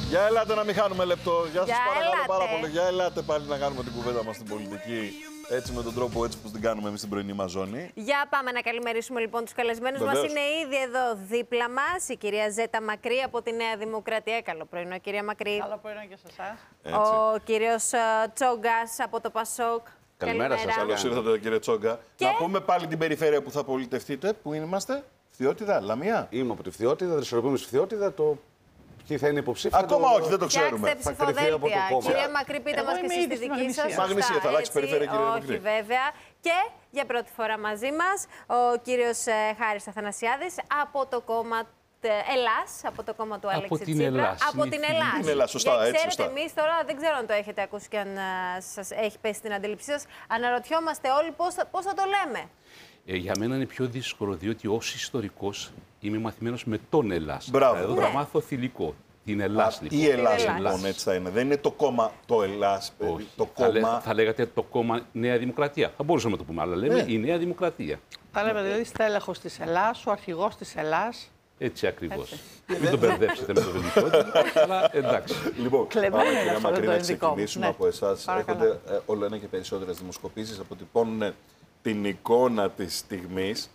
Για ελάτε να μην χάνουμε λεπτό. Γεια σας, παρακαλώ πάρα πολύ. Για ελάτε πάλι να κάνουμε την κουβέντα μας στην πολιτική. Έτσι με τον τρόπο έτσι που την κάνουμε εμείς στην πρωινή μας ζώνη. Για πάμε να καλημερίσουμε λοιπόν τους καλεσμένους μας. Είναι ήδη εδώ δίπλα μας η κυρία Ζέτα Μακρύ από τη Νέα Δημοκρατία. Καλό πρωινό, κυρία Μακρύ. Καλό πρωινό και σε εσάς. Ο κύριος Τσόγκας από το Πασόκ. Καλημέρα σας. Καλώς ήρθατε, κύριε Τσόγκα. Και... Να πούμε πάλι την περιφέρεια που θα πολιτευτείτε. Πού είμαστε, Φθιώτιδα, Λαμία. Είμαι από τη Φθιώτιδα, δραστηριοποιούμε στη Φθιώτιδα. Ποιοι θα είναι υποψήφοι. Ακόμα όχι, δεν το ξέρουμε. Φτιάξτε ψηφοδέλτια. Κυρία Μακρύ, πείτε μας και εσείς τη δική σας. Μαγνησία, θα αλλάξει περιφέρεια, κύριε Μακρύ. Όχι, βέβαια. Και για πρώτη φορά μαζί μας ο κύριος Χάρης Αθανασιάδης από το κόμμα Ελλάς, από το κόμμα του Αλέξη Τσίπρα. Από την Ελλάς. Την Ελλάς, σωστά, γιατί έτσι, ξέρετε, σωστά. εμείς τώρα δεν ξέρω αν το έχετε ακούσει και αν σας έχει πέσει στην αντίληψή σας. Αναρωτιόμαστε όλοι πώς θα το λέμε. Για μένα είναι πιο δύσκολο, διότι ως ιστορικός είμαι μαθημένος με τον Ελλάς. Μπράβο. Εδώ θα μάθω θηλυκό. Την Ελλάς, λοιπόν. Η Ελλάς, Ελλάς. λοιπόν, έτσι θα είναι. Δεν είναι το κόμμα το Ελλάς. Όχι. Το κόμμα. Θα λέγατε το κόμμα Νέα Δημοκρατία. Θα μπορούσαμε να το πούμε, αλλά λέμε η Νέα Δημοκρατία. Τα λέμε δηλαδή στέλεχος της Ελλάς, ο αρχηγός της Ελλάς. Έτσι ακριβώς. Μην τον μπερδέψετε με το ελληνικό, αλλά εντάξει. Λοιπόν, Κλεμμένο πάμε, είναι κυρία αυτό Μακρύ, το να ελληνικό. ξεκινήσουμε Ναι. από εσάς. Παρακαλώ. Έχετε όλο ένα και περισσότερες δημοσκοπήσεις αποτυπώνουν την εικόνα της στιγμής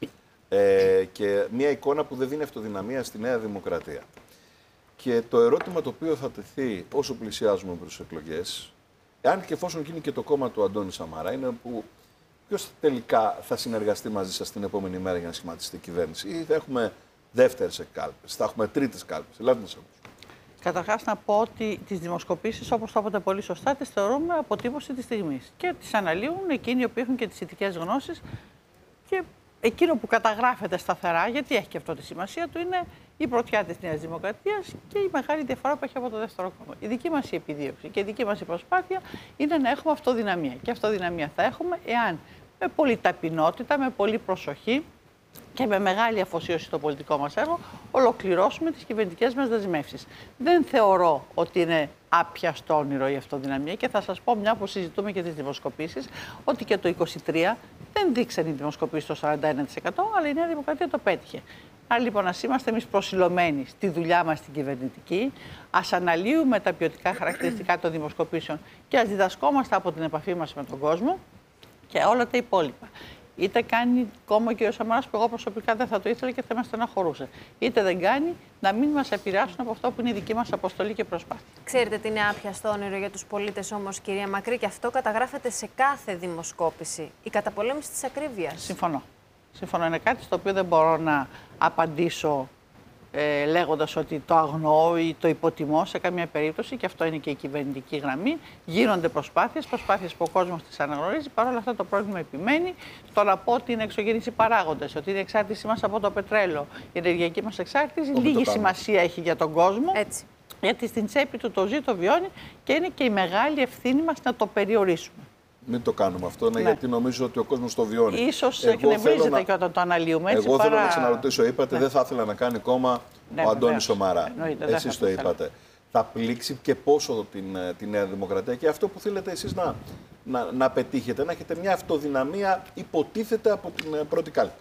και μια εικόνα που δεν δίνει αυτοδυναμία στη Νέα Δημοκρατία. Και το ερώτημα το οποίο θα τεθεί όσο πλησιάζουμε προς τις εκλογές, εάν και εφόσον γίνει και το κόμμα του Αντώνη Σαμαρά, είναι που ποιος τελικά θα συνεργαστεί μαζί σας την επόμενη μέρα για να σχηματιστεί η κυβέρνηση, ή θα έχουμε δεύτερες κάλπες, θα έχουμε τρίτες κάλπες. Ελάτε να σας ακούσουμε. Καταρχάς να πω ότι τις δημοσκοπήσεις, όπως το είπατε πολύ σωστά, τις θεωρούμε αποτύπωση της στιγμής. Και τις αναλύουν εκείνοι που έχουν και τις ηθικές γνώσεις. Και εκείνο που καταγράφεται σταθερά, γιατί έχει και αυτό τη σημασία του, είναι η πρωτιά της Νέας Δημοκρατίας και η μεγάλη διαφορά που έχει από το δεύτερο κόμμα. Η δική μας η επιδίωξη και η δική μας η προσπάθεια είναι να έχουμε αυτοδυναμία. Και αυτοδυναμία θα έχουμε εάν με πολλή ταπεινότητα, με πολλή προσοχή και με μεγάλη αφοσίωση στο πολιτικό μας έργο ολοκληρώσουμε τις κυβερνητικές μας δεσμεύσεις. Δεν θεωρώ ότι είναι άπιαστο όνειρο η αυτοδυναμία και θα σας πω, μια που συζητούμε και τις δημοσκοπήσεις, ότι και το 2023 δεν δείξαν οι δημοσκοπήσεις το 41%, αλλά η Νέα Δημοκρατία το πέτυχε. Άρα λοιπόν, ας είμαστε εμείς προσιλωμένοι στη δουλειά μας την κυβερνητική, ας αναλύουμε τα ποιοτικά χαρακτηριστικά των δημοσκοπήσεων και ας διδασκόμαστε από την επαφή μας με τον κόσμο και όλα τα υπόλοιπα. Είτε κάνει κόμμα ο κ. Σαμαράς, που εγώ προσωπικά δεν θα το ήθελα και θα με στεναχωρούσε. Είτε δεν κάνει, να μην μας επηρεάσουν από αυτό που είναι η δική μας αποστολή και προσπάθεια. Ξέρετε τι είναι άπιαστο όνειρο για τους πολίτες όμως, κυρία Μακρύ, και αυτό καταγράφεται σε κάθε δημοσκόπηση. Η καταπολέμηση της ακρίβειας. Συμφωνώ. Συμφωνώ. Είναι κάτι στο οποίο δεν μπορώ να απαντήσω λέγοντας ότι το αγνοώ ή το υποτιμώ σε καμία περίπτωση, και αυτό είναι και η κυβερνητική γραμμή. Γίνονται προσπάθειες που ο κόσμος τις αναγνωρίζει. Παρ' όλα αυτά το πρόβλημα επιμένει. Το να πω ότι είναι εξωγενείς οι παράγοντες, ότι είναι η εξάρτησή μας από το πετρέλαιο, η ενεργειακή μας εξάρτηση, λίγη σημασία έχει για τον κόσμο. Έτσι. Γιατί στην τσέπη του το ζει, το βιώνει και είναι και η μεγάλη ευθύνη μας να το περιορίσουμε. Μην το κάνουμε αυτό, Ναι. γιατί νομίζω ότι ο κόσμος το βιώνει. Ίσως εκνευρίζεται και όταν το αναλύουμε. Έτσι, εγώ θέλω να ξαναρωτήσω, είπατε δεν θα ήθελα να κάνει κόμμα ο Αντώνης Σαμαρά. Εσείς το είπατε. Θα πλήξει και πόσο την Νέα Δημοκρατία και αυτό που θέλετε εσείς να πετύχετε, να έχετε μια αυτοδυναμία υποτίθεται από την πρώτη κάλπη.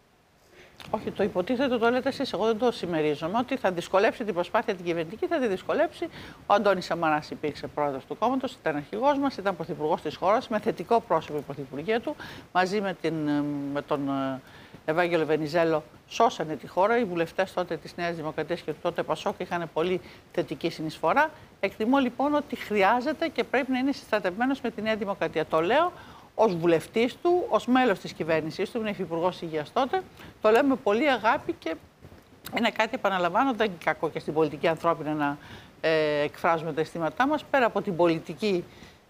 Όχι, το υποτίθεται το λέτε εσείς, εγώ δεν το συμμερίζομαι. Ότι θα δυσκολέψει την προσπάθεια την κυβερνητική, θα τη δυσκολέψει. Ο Αντώνης Σαμαράς υπήρξε πρόεδρος του κόμματος, ήταν αρχηγός μας, ήταν πρωθυπουργός της χώρας, με θετικό πρόσωπο η πρωθυπουργία του. Μαζί με τον Ευάγγελο Βενιζέλο σώσανε τη χώρα. Οι βουλευτές τότε της Νέας Δημοκρατίας και του τότε Πασόκ είχαν πολύ θετική συνεισφορά. Εκτιμώ λοιπόν ότι χρειάζεται και πρέπει να είναι συστατευμένος με τη Νέα Δημοκρατία. Το λέω ως βουλευτής του, ως μέλος της κυβέρνησής του, είναι υφυπουργός υγείας τότε, το λέμε με πολύ αγάπη και είναι κάτι, επαναλαμβάνω, δεν είναι κακό και στην πολιτική ανθρώπινα να εκφράζουμε τα αισθήματά μας, πέρα από την πολιτική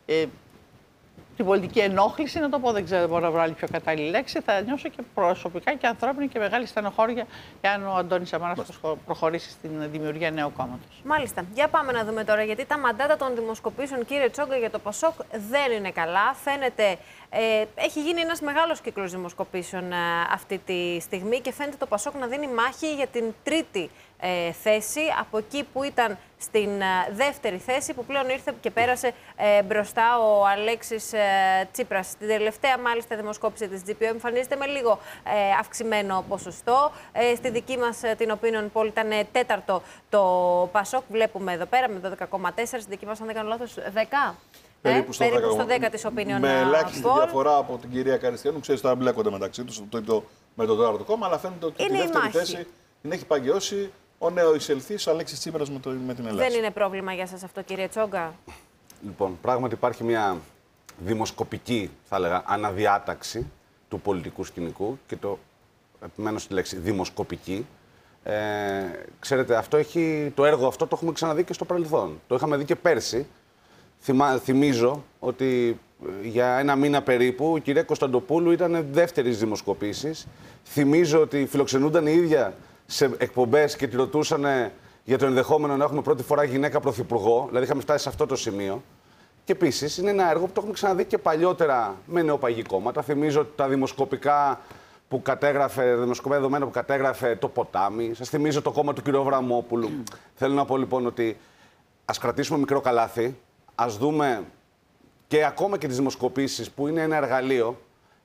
ενόχληση, να το πω, δεν ξέρω, μπορώ να βρω άλλη πιο κατάλληλη λέξη, θα νιώσω και προσωπικά και ανθρώπινη και μεγάλη στενοχώρια εάν ο Αντώνης Σαμαράς προχωρήσει στην δημιουργία νέου κόμματος. Μάλιστα. Για πάμε να δούμε τώρα, γιατί τα μαντάτα των δημοσκοπήσεων, κύριε Τσόγκα, για το Πασόκ δεν είναι καλά. Φαίνεται, έχει γίνει ένας μεγάλος κύκλος δημοσκοπήσεων αυτή τη στιγμή και φαίνεται το Πασόκ να δίνει μάχη για την τρίτη θέση, από εκεί που ήταν στην δεύτερη θέση, που πλέον ήρθε και πέρασε μπροστά ο Αλέξης Τσίπρας. Στην τελευταία, μάλιστα, δημοσκόπηση της GPO εμφανίζεται με λίγο αυξημένο ποσοστό. Στη δική μας την Opinion Poll ήταν τέταρτο το Πασόκ. Βλέπουμε εδώ πέρα με 12,4. Στη δική μας, αν δεν κάνω λάθος, 10. Περίπου στο 10 της Opinion. Με ελάχιστη διαφορά από την κυρία Καριστιανού. Ξέρεις, τώρα μπλέκονται μεταξύ τους με το τέταρτο κόμμα, αλλά φαίνεται ότι τη δεύτερη θέση την έχει παγιώσει ο νεοεισελθής Αλέξης Τσίπρας με την Ελλάδα. Δεν είναι πρόβλημα για σας αυτό, κύριε Τσόγκα? Λοιπόν, πράγματι υπάρχει μια δημοσκοπική, θα έλεγα, αναδιάταξη του πολιτικού σκηνικού και επιμένω στη λέξη δημοσκοπική. Ξέρετε, το έργο αυτό το έχουμε ξαναδεί και στο παρελθόν. Το είχαμε δει και πέρσι. Θυμίζω ότι για ένα μήνα περίπου η κυρία Κωνσταντοπούλου ήταν δεύτερης δημοσκοπήσεις. Θυμίζω ότι φιλοξενούνταν η ίδια σε εκπομπές και τη ρωτούσαν για το ενδεχόμενο να έχουμε πρώτη φορά γυναίκα πρωθυπουργό. Δηλαδή είχαμε φτάσει σε αυτό το σημείο. Και επίσης είναι ένα έργο που το έχουμε ξαναδεί και παλιότερα με νεοπαγή κόμματα. Θυμίζω ότι τα δημοσκοπικά δεδομένα που κατέγραφε το Ποτάμι. Σας θυμίζω το κόμμα του κ. Βραμόπουλου. Θέλω να πω λοιπόν ότι ας κρατήσουμε μικρό καλάθι. Ας δούμε και ακόμα και τις δημοσκοπήσεις που είναι ένα εργαλείο,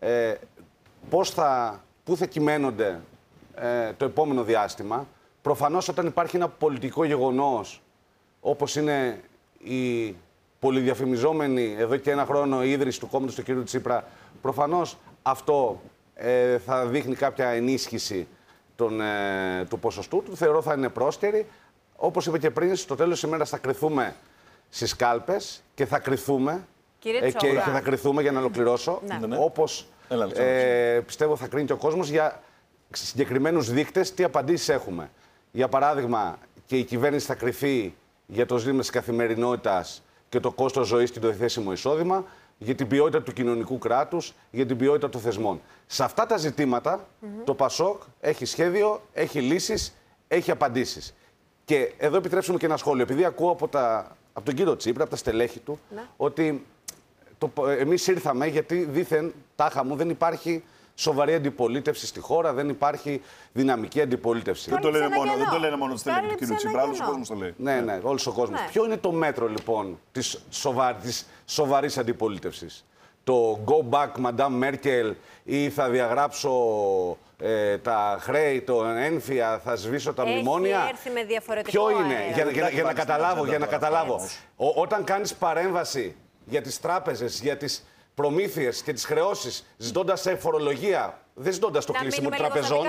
πού θα κυμαίνονται το επόμενο διάστημα. Προφανώς όταν υπάρχει ένα πολιτικό γεγονός, όπως είναι η πολυδιαφημιζόμενη εδώ και ένα χρόνο η ίδρυση του κόμματος του κ. Τσίπρα, προφανώς αυτό θα δείχνει κάποια ενίσχυση του ποσοστού του. Θεωρώ θα είναι πρόσκαιρη. Όπως είπα και πριν, στο τέλος της ημέρας θα κρυθούμε στις κάλπες και θα κρυθούμε. Και θα κρυθούμε, για να ολοκληρώσω, όπως πιστεύω θα κρίνει και ο κόσμος για συγκεκριμένους δείκτες, τι απαντήσεις έχουμε. Για παράδειγμα, και η κυβέρνηση θα κρυθεί για το ζήτημα της καθημερινότητας και το κόστος ζωής και το διαθέσιμο εισόδημα, για την ποιότητα του κοινωνικού κράτους, για την ποιότητα των θεσμών. Σε αυτά τα ζητήματα το Πασόκ έχει σχέδιο, έχει λύσεις, έχει απαντήσεις. Και εδώ επιτρέψτε μου και ένα σχόλιο. Επειδή ακούω από τον κύριο Τσίπρα, από τα στελέχη του, ότι εμείς ήρθαμε γιατί δήθεν, τάχα μου, δεν υπάρχει σοβαρή αντιπολίτευση στη χώρα, δεν υπάρχει δυναμική αντιπολίτευση. Δεν το λένε μόνο τα στελέχη του κ. Τσίπρα, όλος ο κόσμος το λέει. Ναι, όλος ο κόσμος. Ποιο είναι το μέτρο λοιπόν της σοβαρής αντιπολίτευσης? Το go back, Madame Merkel, ή θα διαγράψω τα χρέη, το ένφια, θα σβήσω τα μνημόνια? Έχει έρθει με διαφορετικό Ποιο είναι, για να καταλάβω. Όταν κάνεις παρέμβαση για τις τράπεζες, για τις προμήθειες και τις χρεώσεις, ζητώντας φορολογία, δεν ζητώντας το κλείσιμο των τραπεζών,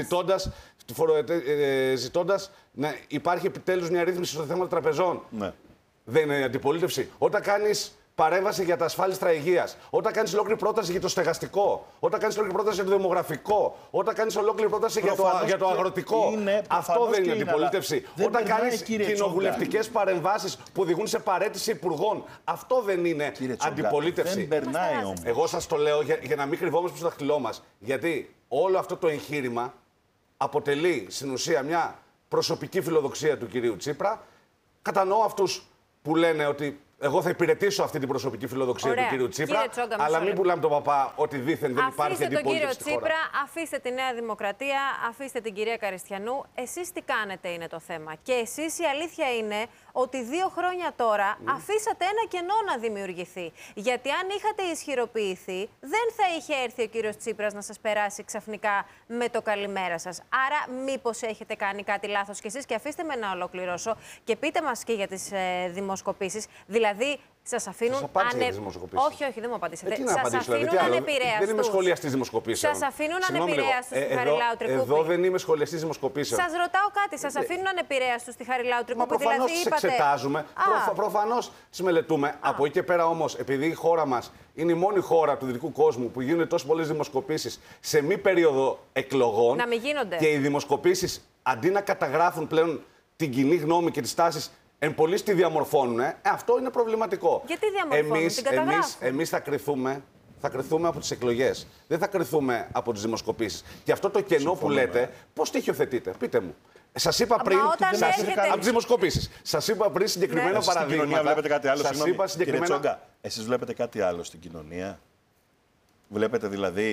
ζητώντας να υπάρχει επιτέλους μια ρύθμιση στο θέμα των τραπεζών. Ναι. Δεν είναι αντιπολίτευση? Όταν κάνεις παρέμβαση για τα ασφάλιστρα υγείας, όταν κάνεις ολόκληρη πρόταση για το στεγαστικό, όταν κάνεις ολόκληρη πρόταση για το δημογραφικό, όταν κάνεις ολόκληρη πρόταση για το αγροτικό, αυτό δεν είναι αντιπολίτευση? Όταν κάνεις κοινοβουλευτικές παρεμβάσεις που οδηγούν σε παραίτηση υπουργών, αυτό δεν είναι αντιπολίτευση? Δεν περνάει όμως. Εγώ σας το λέω για να μην κρυβόμαστε στο δάχτυλό μας. Γιατί όλο αυτό το εγχείρημα αποτελεί στην ουσία μια προσωπική φιλοδοξία του κυρίου Τσίπρα. Κατανοώ αυτούς που λένε ότι εγώ θα υπηρετήσω αυτή την προσωπική φιλοδοξία του κύριου Τσίπρα, αλλά μην πουλάμε τον παπά ότι δήθεν δεν υπάρχει αντιπολίτευση. Αφήστε τον κύριο Τσίπρα, αφήστε τη Νέα Δημοκρατία, αφήστε την κυρία Καριστιανού. Εσείς τι κάνετε είναι το θέμα. Και εσείς η αλήθεια είναι ότι 2 χρόνια τώρα αφήσατε ένα κενό να δημιουργηθεί. Γιατί αν είχατε ισχυροποιηθεί, δεν θα είχε έρθει ο κύριος Τσίπρας να σας περάσει ξαφνικά με το καλημέρα σας. Άρα, μήπως έχετε κάνει κάτι λάθος κι εσείς? Και αφήστε με να ολοκληρώσω και πείτε μας και για τις δημοσκοπήσεις. Δηλαδή, σας αφήνουν Όχι, δεν μου απαντήσετε. Σας αφήνουν ανεπηρέαστους. Δεν είμαι σχολιαστής δημοσκοπήσεων. Σας αφήνουν ανεπηρέαστους στη Χαριλάου Τρικούπη. Εδώ δεν είμαι σχολιαστής δημοσκοπήσεων. Σας ρωτάω κάτι. Σας αφήνουν ανεπηρέαστους στη Χαριλάου Τρικούπη? Προφανώς τις εξετάζουμε. Προφανώς τις μελετούμε. Από εκεί και πέρα όμως, επειδή η χώρα μας είναι η μόνη χώρα του δυτικού κόσμου που γίνονται τόσο πολλές δημοσκοπήσεις σε μη περίοδο εκλογών. Να μην γίνονται. Και οι δημοσκοπήσεις αντί να καταγράφουν πλέον την κοινή γνώμη και τις τάσεις, εν πολλοίς τη διαμορφώνουν. Αυτό είναι προβληματικό. Γιατί διαμορφώνουν, την καταγράφουν? Εμείς θα κρυθούμε από τις εκλογές. Δεν θα κρυθούμε από τις δημοσκοπήσεις. Και αυτό το κενό που λέτε, πώς το υιοθετείτε? Πείτε μου. Σας είπα πριν από τις δημοσκοπήσεις. Σας είπα πριν συγκεκριμένα παραδείγματα. Βλέπετε κάτι άλλο? Σας είπα συγκεκριμένα... Κύριε Τσόγκα, εσείς βλέπετε κάτι άλλο στην κοινωνία? Βλέπετε δηλαδή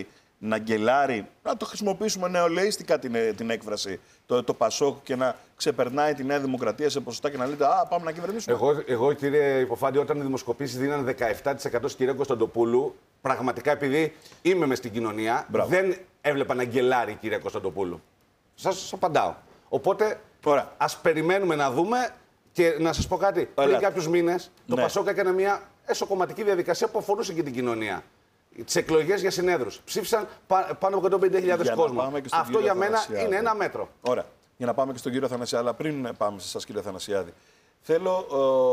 να γκελάρει, να το χρησιμοποιήσουμε νεολαίστικα την έκφραση, το Πασόκ, και να ξεπερνάει τη Νέα Δημοκρατία σε ποσοστά και να λέτε «Α, πάμε να κυβερνήσουμε». Εγώ, κύριε Υποφάντη, όταν οι δημοσκοπήσεις δίνανε 17% στην κυρία Κωνσταντοπούλου, πραγματικά επειδή είμαι μες στην κοινωνία, δεν έβλεπα να γκελάρει η κυρία Κωνσταντοπούλου. Σας απαντάω. Οπότε, ας περιμένουμε να δούμε. Και να σας πω κάτι, πριν κάποιους μήνες το Πασόκ έκανε μια εσωκομματική διαδικασία που αφορούσε και την κοινωνία. Τις εκλογές για συνέδρους. Ψήφισαν πάνω από 150.000 κόσμο. Αυτό για μένα είναι ένα μέτρο. Ωραία. Για να πάμε και στον κύριο Αθανασιάδη. Αλλά πριν πάμε σε εσάς, κύριε Αθανασιάδη, θέλω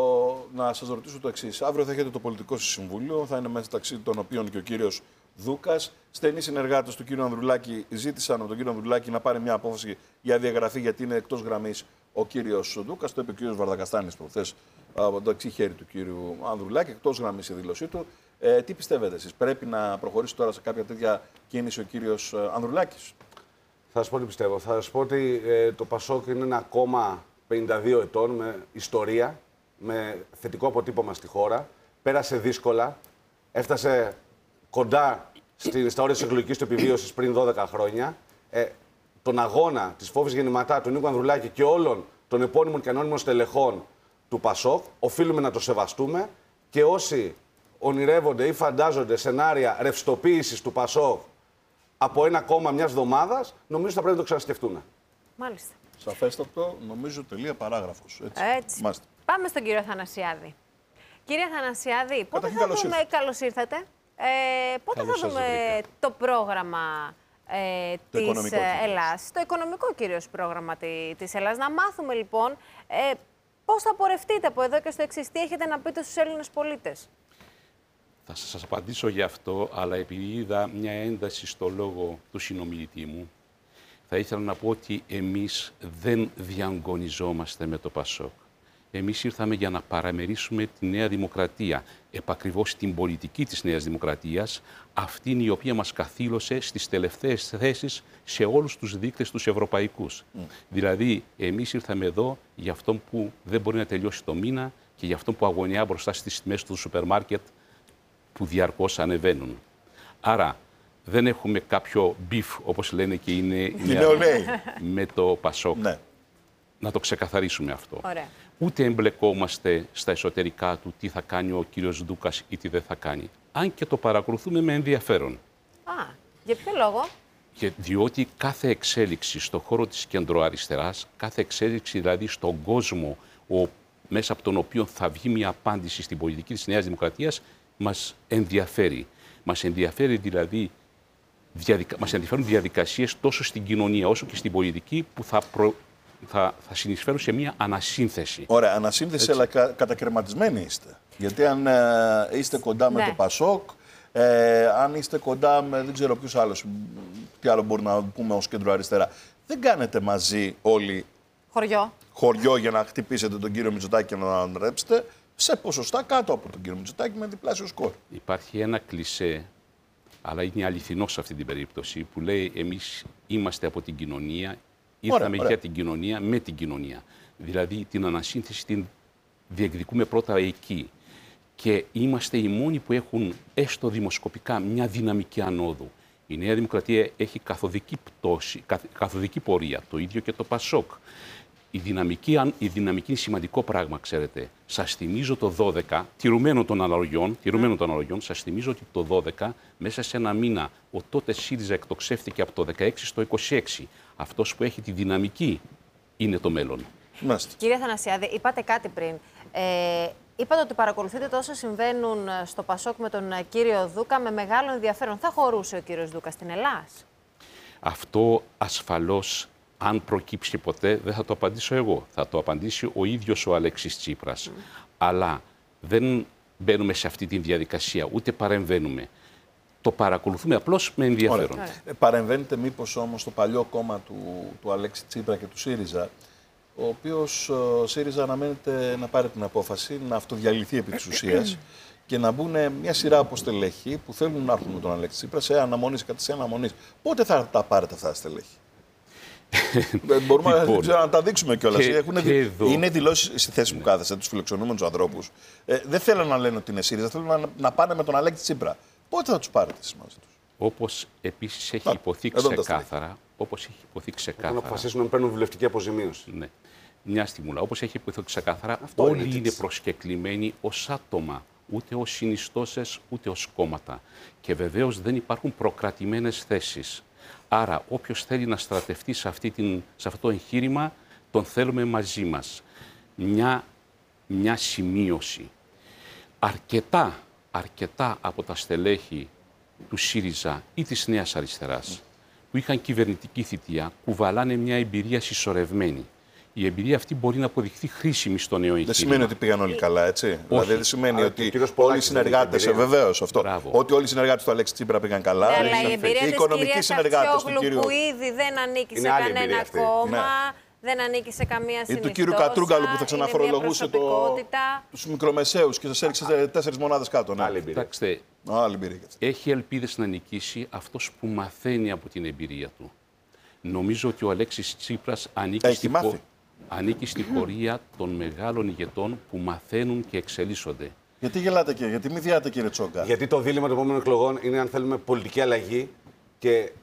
να σας ρωτήσω το εξής. Αύριο θα έχετε το πολιτικό σας συμβούλιο, θα είναι μεταξύ των οποίων και ο κύριος Δούκας. Στενοί συνεργάτες του κύριου Ανδρουλάκη ζήτησαν από τον κύριο Ανδρουλάκη να πάρει μια απόφαση για διαγραφή, γιατί είναι εκτός γραμμής ο κύριος Δούκας. Το είπε ο κύριος Βαρδακαστάνης προχθές από το δεξί χέρι του κύριου Ανδρουλάκη, εκτός γραμμής η δήλωσή του. Τι πιστεύετε εσείς, πρέπει να προχωρήσει τώρα σε κάποια τέτοια κίνηση ο κύριος Ανδρουλάκης? Θα σας πω τι πιστεύω. Θα σας πω ότι το Πασόκ είναι ένα κόμμα 52 ετών με ιστορία, με θετικό αποτύπωμα στη χώρα. Πέρασε δύσκολα, έφτασε κοντά στα όρια της εκλογικής του επιβίωσης πριν 12 χρόνια. Τον αγώνα της φόβης γεννηματά του Νίκου Ανδρουλάκη και όλων των επώνυμων και ανώνυμων στελεχών του Πασόκ οφείλουμε να το σεβαστούμε, και όσοι ονειρεύονται ή φαντάζονται σενάρια ρευστοποίησης του Πασόκ από ένα κόμμα μιας εβδομάδας, νομίζω θα πρέπει να το ξανασκεφτούν. Μάλιστα. Σαφέστατο, νομίζω, τελεία παράγραφος. Έτσι. Πάμε στον κύριο Αθανασιάδη. Κύριε Αθανασιάδη, πότε θα δούμε, καλώς ήρθατε, πότε θα δούμε το πρόγραμμα της Ελλάς, το οικονομικό κυρίως πρόγραμμα της Ελλάς, να μάθουμε λοιπόν πώς θα πορευτείτε από εδώ και στο εξής, τι έχετε να πείτε στους Έλληνες πολίτες? Θα σας απαντήσω γι' αυτό, αλλά επειδή είδα μια ένταση στο λόγο του συνομιλητή μου, θα ήθελα να πω ότι εμείς δεν διαγωνιζόμαστε με το Πασόκ. Εμείς ήρθαμε για να παραμερίσουμε τη Νέα Δημοκρατία, επακριβώς την πολιτική της Νέας Δημοκρατίας, αυτήν η οποία μας καθήλωσε στις τελευταίες θέσεις σε όλους τους δείκτες τους ευρωπαϊκούς. Δηλαδή, εμείς ήρθαμε εδώ για αυτό που δεν μπορεί να τελειώσει το μήνα και για αυτό που αγωνιά μπροστά στις τιμές του σούπερ μάρκετ που διαρκώς ανεβαίνουν. Άρα, δεν έχουμε κάποιο μπιφ, όπως λένε και είναι με το Πασόκ. Ναι. Να το ξεκαθαρίσουμε αυτό. Ωραία. Ούτε εμπλεκόμαστε στα εσωτερικά του τι θα κάνει ο κύριος Δούκας ή τι δεν θα κάνει. Αν και το παρακολουθούμε με ενδιαφέρον. Για ποιο λόγο? Διότι κάθε εξέλιξη στον χώρο της κεντροαριστεράς, κάθε εξέλιξη δηλαδή στον κόσμο μέσα από τον οποίο θα βγει μια απάντηση στην πολιτική της Νέας Δημοκρατίας, μας ενδιαφέρει. Μας ενδιαφέρει δηλαδή μας ενδιαφέρουν διαδικασίες τόσο στην κοινωνία όσο και στην πολιτική που θα συνεισφέρουν σε μια ανασύνθεση. Ωραία, ανασύνθεση, αλλά κατακρεματισμένοι είστε. Γιατί αν είστε κοντά με το Πασόκ, αν είστε κοντά με δεν ξέρω ποιους άλλους, τι άλλο μπορούμε να πούμε ως κέντρο αριστερά, δεν κάνετε μαζί όλοι χωριό για να χτυπήσετε τον κύριο Μητσοτάκη και να τον ρέψετε σε ποσοστά κάτω από τον κύριο Μητσοτάκη με διπλάσιο σκορ. Υπάρχει ένα κλισέ, αλλά είναι αληθινό σε αυτή την περίπτωση, που λέει εμείς είμαστε από την κοινωνία, ήρθαμε για την κοινωνία, με την κοινωνία. Δηλαδή την ανασύνθεση την διεκδικούμε πρώτα εκεί. Και είμαστε οι μόνοι που έχουν έστω δημοσκοπικά μια δυναμική ανόδου. Η Νέα Δημοκρατία έχει καθοδική πορεία, το ίδιο και το Πασόκ. Η δυναμική είναι σημαντικό πράγμα, ξέρετε. Σας θυμίζω το 12, τηρουμένο των αναλογιών, σας θυμίζω ότι το 12, μέσα σε ένα μήνα, ο τότε ΣΥΡΙΖΑ εκτοξεύτηκε από το 16 στο 26. Αυτός που έχει τη δυναμική είναι το μέλλον. Κύριε Αθανασιάδη, είπατε κάτι πριν. Είπατε ότι παρακολουθείτε τόσο συμβαίνουν στο Πασόκ με τον κύριο Δούκα με μεγάλο ενδιαφέρον. Θα χωρούσε ο κύριος Δούκα στην Ελλάς? Αυτό ασφαλώς, αν προκύψει ποτέ, δεν θα το απαντήσω εγώ. Θα το απαντήσει ο ίδιος ο Αλέξης Τσίπρας. Αλλά δεν μπαίνουμε σε αυτή τη διαδικασία, ούτε παρεμβαίνουμε. Το παρακολουθούμε απλώς με ενδιαφέρον. Παρεμβαίνετε μήπως όμως στο παλιό κόμμα του Αλέξη Τσίπρα και του ΣΥΡΙΖΑ, ο οποίος ΣΥΡΙΖΑ αναμένεται να πάρει την απόφαση να αυτοδιαλυθεί επί της ουσίας και να μπουν μια σειρά από στελέχη που θέλουν να έρθουν με τον Αλέξη Τσίπρα σε αναμονής, κατ' αναμονής. Πότε θα τα πάρετε αυτά τα στελέχη? Μπορούμε να τα δείξουμε κιόλας. Είναι δηλώσει στη θέση που κάθεσε, τους φιλοξενούμενους ανθρώπους. Δεν θέλουν να λένε ότι είναι ΣΥΡΙΖΑ, θέλουν να πάνε με τον Αλέξη Τσίπρα. Πότε θα τους πάρετε εσείς μαζί τους? Όπως επίσης έχει υποθεί ξεκάθαρα. Όπως έχει υποθεί ξεκάθαρα. Όταν αποφασίσουν να παίρνουν βουλευτική αποζημίωση. Ναι. Μια στιγμούλα. Όπως έχει υποθεί ξεκάθαρα, όλοι είναι προσκεκλημένοι ως άτομα. Ούτε ως συνιστώσεις, ούτε ως κόμματα. Και βεβαίως δεν υπάρχουν προκρατημένες θέσεις. Άρα, όποιος θέλει να στρατευτεί σε αυτό το εγχείρημα, τον θέλουμε μαζί μας. Μια σημείωση. Αρκετά από τα στελέχη του ΣΥΡΙΖΑ ή της Νέας Αριστεράς, που είχαν κυβερνητική θητεία, κουβαλάνε μια εμπειρία συσσωρευμένη. Η εμπειρία αυτή μπορεί να αποδειχθεί χρήσιμη στο νέο εγχείρημα. Δεν σημαίνει ότι πήγαν όλοι καλά, έτσι. Όχι. Δηλαδή δεν σημαίνει ότι όλοι οι συνεργάτες. Βεβαίως αυτό. Μπράβο. Ότι όλοι οι συνεργάτες του Αλέξη Τσίπρα πήγαν καλά. Ναι, αλλά η εμπειρία οι οικονομικοί συνεργάτες του κύριου. Που ήδη δεν ανήκει σε κανένα κόμμα, δεν ανήκει σε καμία συνιστόσα. Ή του κύριου Κατρούγκαλου που θα ξαναφορολογούσε τους μικρομεσαίους και σας έριξε 4 μονάδες κάτω. Ναι. Κοιτάξτε, έχει ελπίδες να νικήσει αυτός που μαθαίνει από την εμπειρία του. Νομίζω ότι ο Αλέξης Τσίπρας ανήκει στη πορεία των μεγάλων ηγετών που μαθαίνουν και εξελίσσονται. Γιατί γελάτε κύριε, γιατί μηδιάτε κύριε Τσόγκα. Γιατί το δίλημμα των επόμενων εκλογών είναι αν θέλουμε πολιτική αλλαγή και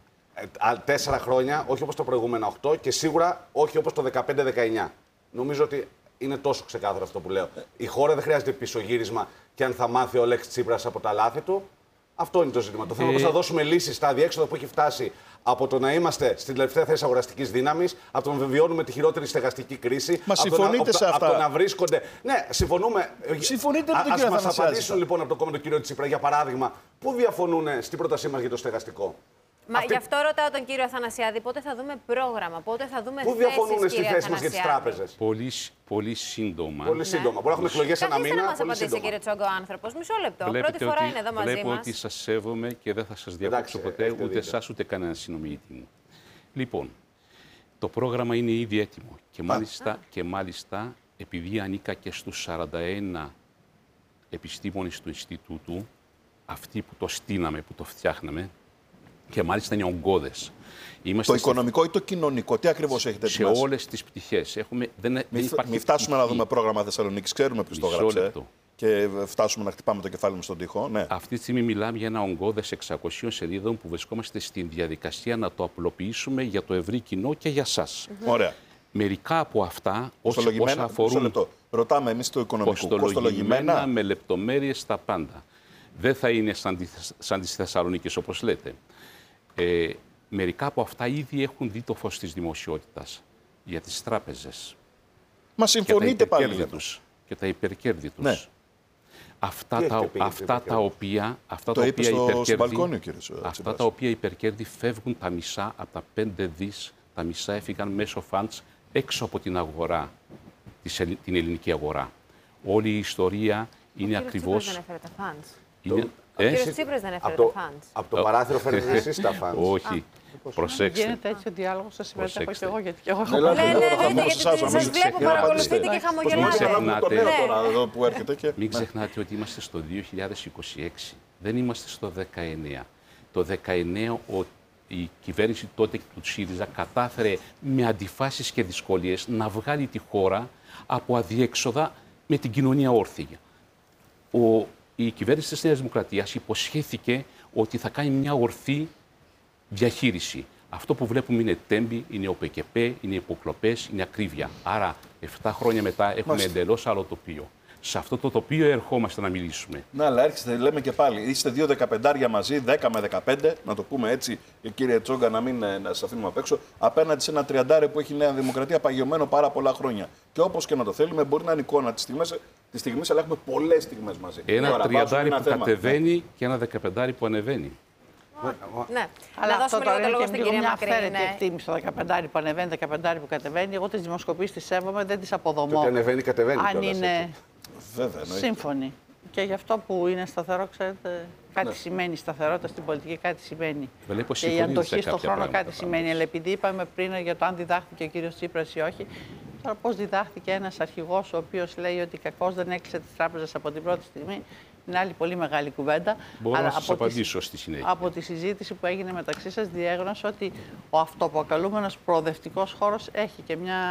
4 χρόνια, όχι όπως το προηγούμενο 8 και σίγουρα όχι όπως το 15-19. Νομίζω ότι είναι τόσο ξεκάθαρο αυτό που λέω. Η χώρα δεν χρειάζεται πισωγύρισμα και αν θα μάθει ο Αλέξης Τσίπρας από τα λάθη του. Αυτό είναι το ζήτημα. Το θέμα είναι πώς θα δώσουμε λύσεις στα αδιέξοδα που έχει φτάσει από το να είμαστε στην τελευταία θέση αγοραστικής δύναμης, από το να βιώνουμε τη χειρότερη στεγαστική κρίση. Μα συμφωνείτε σε αυτά. Από το να βρίσκονται. Ναι, συμφωνούμε. Συμφωνείτε με τον κύριο Αθανασιάδη. Ας μας απαντήσουν λοιπόν από το κόμμα του κύριο Τσίπρα, για παράδειγμα, πού διαφωνούν στην πρότασή μας για το στεγαστικό. Μα γι' αυτό ρωτάω τον κύριο Αθανασιάδη, πότε θα δούμε πρόγραμμα, πότε θα δούμε θέσεις. Πού διαφωνούν στη θέση μας για τις τράπεζες. Πολύ σύντομα. Πολύ σύντομα. Μπορεί να έχουμε εκλογές ένα μήνα. Να μας απαντήσει, κύριε Τσόγκα, ο άνθρωπος. Μισό λεπτό. Πρώτη φορά είναι εδώ μαζί μας. Βλέπω ότι σας σέβομαι και δεν θα σας διακόψω ποτέ, ούτε εσάς ούτε κανένα συνομιλητή μου. Λοιπόν, το πρόγραμμα είναι ήδη έτοιμο. Και μάλιστα, επειδή ανήκα και στους 41 επιστήμονες του Ινστιτούτου, αυτοί που το στείναμε, που το φτιάχναμε, και μάλιστα είναι ογκώδες. Το οικονομικό ή το κοινωνικό, τι ακριβώς έχετε ετοιμάσει? Σε όλες τις πτυχές. Μην φτάσουμε να δούμε πρόγραμμα Θεσσαλονίκης, ξέρουμε ποιος το έγραψε. Και φτάσουμε να χτυπάμε το κεφάλι μας στον τοίχο. Ναι. Αυτή τη στιγμή μιλάμε για ένα ογκώδες 600 σελίδων που βρισκόμαστε στην διαδικασία να το απλοποιήσουμε για το ευρύ κοινό και για σας. Ωραία. Μερικά από αυτά, όσα αφορούν ρωτάμε εμείς το οικονομικό, κοστολογημένα με λεπτομέρειες τα πάντα. Δεν θα είναι σαν τις Θεσσαλονίκες όπως λέτε. Μερικά από αυτά ήδη έχουν δει το φως της δημοσιότητας για τις τράπεζες. Μα συμφωνείτε πάλι και τα υπερκέρδη τους. Ναι. Αυτά τα οποία υπερκέρδη φεύγουν τα μισά από τα 5 δις, τα μισά έφυγαν μέσω funds έξω από την αγορά, την ελληνική αγορά. Όλη η ιστορία είναι ακριβώς... Δεν έφερε τα funds. Ο κύριος Τσίπρας δεν έφερε τα funds. Από το παράθυρο φέρετε εσείς τα funds. Όχι. Προσέξτε. Γίνεται έτσι ο διάλογος, σας συμμετέχω και εγώ, γιατί και εγώ έχω γιατί σας βλέπω, παρακολουθείτε και χαμογελάτε. Μην ξεχνάτε ότι είμαστε στο 2026, δεν είμαστε στο 19. Το 19 η κυβέρνηση τότε του ΣΥΡΙΖΑ κατάφερε με αντιφάσεις και δυσκολίες να βγάλει τη χώρα από αδιέξοδα με την κοινωνία όρθια. Η κυβέρνηση της Νέας Δημοκρατίας υποσχέθηκε ότι θα κάνει μια ορθή διαχείριση. Αυτό που βλέπουμε είναι τέμπη, είναι ΟΠΕΚΕΠΕ, είναι υποκλοπές, είναι ακρίβεια. Άρα, 7 χρόνια μετά έχουμε εντελώς άλλο τοπίο. Σε αυτό το τοπίο ερχόμαστε να μιλήσουμε. Ναι, αλλά έρχεστε, λέμε και πάλι, είστε 2 15 μαζί, 10 με 15, να το πούμε έτσι, κύριε Τσόγκα, να μην σας αφήνουμε απ' έξω, απέναντι σε ένα 30 που έχει η Νέα Δημοκρατία παγιωμένο πάρα πολλά χρόνια. Και όπως και να το θέλουμε, μπορεί να είναι εικόνα τη στιγμή, αλλά έχουμε πολλές στιγμές μαζί. Ένα 30 που κατεβαίνει και ένα 15 που ανεβαίνει. Ναι, αλλά να αυτό δώσουμε λίγο το λόγο είναι στην και κυρία μια Μακρύ. αυθαίρετη εκτίμηση. Το 15 που ανεβαίνει, 15 που κατεβαίνει. Εγώ τις δημοσκοπήσεις τις σέβομαι, δεν τις αποδομώ. Το ότι ανεβαίνει, κατεβαίνει. Αν είναι σύμφωνοι. Και γι' αυτό που είναι σταθερό, ξέρετε, κάτι σημαίνει. Σταθερότητα στην πολιτική κάτι σημαίνει. Και η αντοχή στον χρόνο κάτι σημαίνει. Αλλά επειδή είπαμε πριν για το αν διδάχθηκε ο κύριος Τσίπρας ή όχι, τώρα πώς διδάχθηκε ένας αρχηγός ο οποίος λέει ότι κακώς δεν έκλεισε τις τράπεζες από την πρώτη στιγμή. Είναι άλλη πολύ μεγάλη κουβέντα. Μπορώ να σας απαντήσω στη συνέχεια. Από τη συζήτηση που έγινε μεταξύ σας διέγνωσα ότι ο αυτοπροκαλούμενος προοδευτικός χώρος έχει και μια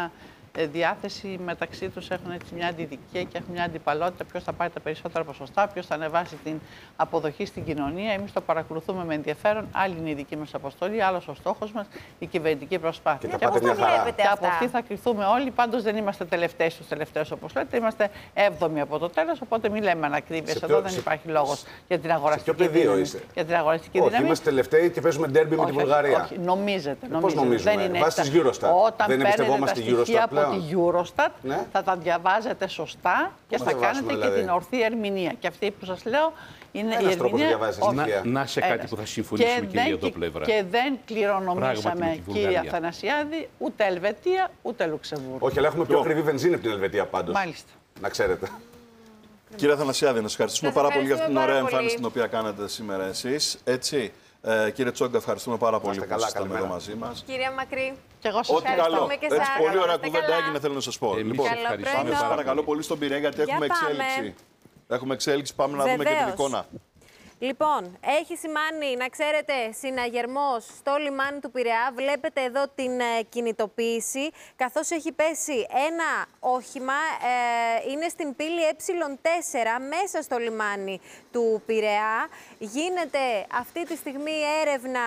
διάθεση μεταξύ τους, έχουν έτσι μια αντιδικία και έχουν μια αντιπαλότητα. Ποιος θα πάρει τα περισσότερα ποσοστά, ποιος θα ανεβάσει την αποδοχή στην κοινωνία. Εμείς το παρακολουθούμε με ενδιαφέρον. Άλλη είναι η δική μας αποστολή, άλλος ο στόχος μας, η κυβερνητική προσπάθεια. Και από αυτή θα κρυθούμε όλοι. Πάντως δεν είμαστε τελευταίοι στους τελευταίους, όπως λέτε. Είμαστε 7η από το τέλος. Οπότε μην λέμε ανακρίβειες. Εδώ δεν υπάρχει λόγος για την αγοραστική δύναμη. Για την αγοραστική δύναμη. Είμαστε τελευταίοι και παίζουμε ντέρμπι με τη Βουλγαρία. Όχι, νομίζετε. Πώς νομίζουμε? Δεν είναι βάσει της Eurostat. Όταν δεν παίρνετε τα στοιχεία από τη Eurostat, ναι, θα τα διαβάζετε σωστά και θα κάνετε και την ορθή ερμηνεία. Και αυτή που σας λέω είναι η ερμηνεία. Να σε κάτι που θα συμφωνήσουμε και οι δύο πλευρά. Και δεν κληρονομήσαμε, κύριε Αθανασιάδη, ούτε Ελβετία ούτε Λουξεμβούργο. Όχι, αλλά έχουμε πιο ακριβή βενζίνη από την Ελβετία πάντως. Μάλιστα. Να ξέρετε. Κύριε Αθανασιάδη, να σας ευχαριστήσουμε πάρα πολύ για αυτή την ωραία εμφάνιση την οποία κάνατε σήμερα εσείς. Έτσι. Κύριε Τσόγκα, ευχαριστούμε πάρα πολύ που ήσασταν εδώ μαζί μας. Κυρία Μακρύ, και εγώ σας ευχαριστούμε και εσάς. Πολύ ωραία κουβέντα έγινε, θέλω να σας πω. Λοιπόν, πάμε παρακαλώ πολύ στον Πειραιά, γιατί έχουμε εξέλιξη. Έχουμε εξέλιξη, πάμε να δούμε και την εικόνα. Λοιπόν, έχει σημάνει, να ξέρετε, συναγερμός στο λιμάνι του Πειραιά. Βλέπετε εδώ την κινητοποίηση, καθώς έχει πέσει ένα όχημα, είναι στην πύλη Ε4, μέσα στο λιμάνι του Πειραιά. Γίνεται αυτή τη στιγμή έρευνα